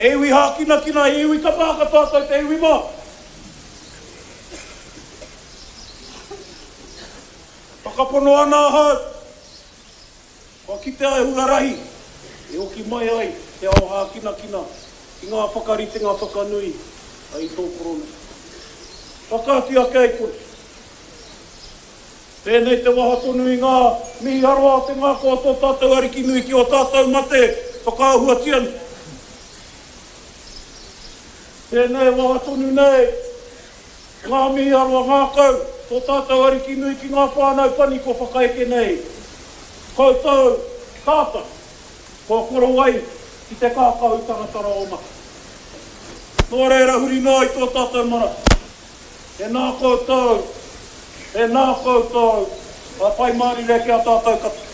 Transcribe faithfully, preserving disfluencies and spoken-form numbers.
E iwi hā kina kina, e iwi ka pāka tātou te iwi mā. Whakapono ana hau. Wa ki te ai hurarahi. E oki mai ai, te ao hā kina kina. I ngā whakarite ngā whakanui. Ai tō korona. Whakāti ake ai kore. Tēnei te waha tonu i ngā mihi aroa o te ngā ko tō tātou ariki nui ki o tātou mate. Whakāhua tianu. Tēnei waha tonu nei. Ngā mihi aroa ngā kau. Tō tātou ariki nui ki ngā whānau pani ko whakaeke nei. Koutou tātou. Ko koro wai ki te kākau tangatara o maka. Nō reira huri nā i tō tātou mana. E nā koutou. E nā koutou. A pai māri reke a tātou kata.